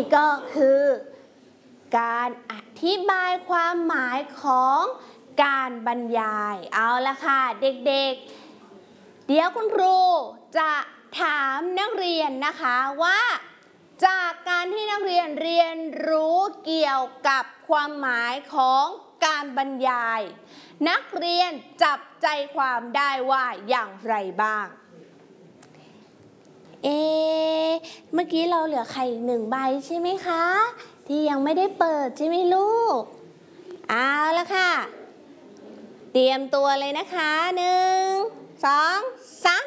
ก็คือการอธิบายความหมายของการบรรยายเอาละค่ะเด็กๆเดี๋ยวคุณครูจะถามนักเรียนนะคะว่าจากการที่นักเรียนเรียนรู้เกี่ยวกับความหมายของการบรรยายนักเรียนจับใจความได้ว่าอย่างไรบ้างเมื่อกี้เราเหลือไข่อีก1 ใบใช่ไหมคะที่ยังไม่ได้เปิดใช่ไหมลูกเอาละค่ะเตรียมตัวเลยนะคะ1 2 3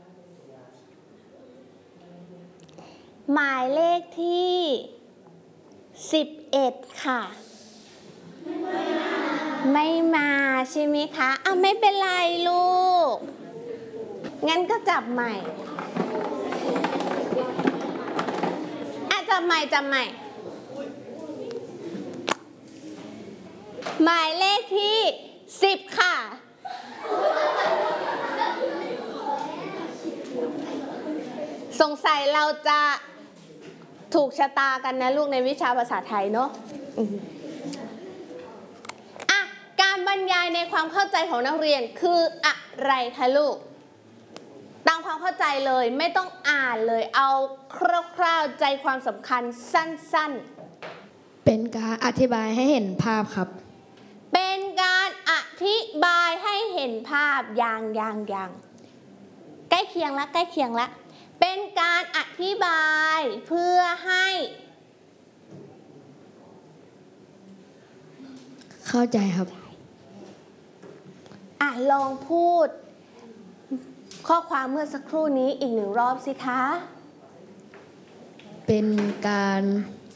หมายเลขที่11ค่ะไม่มาใช่ไหมคะไม่เป็นไรลูกงั้นก็จับใหม่จับใหม่หมายเลขที่10ค่ะสงสัยเราจะถูกชะตากันนะลูกในวิชาภาษาไทยเนาะการบรรยายในความเข้าใจของนักเรียนคืออะไรคะลูกตามความเข้าใจเลยไม่ต้องอ่านเลยเอาคร่าวๆใจความสำคัญสั้นๆเป็นการอธิบายให้เห็นภาพครับเป็นการอธิบายให้เห็นภาพอย่างใกล้เคียงละเป็นการอธิบายเพื่อให้เข้าใจครับลองพูดข้อความเมื่อสักครู่นี้อีก1 รอบสิคะเป็นการ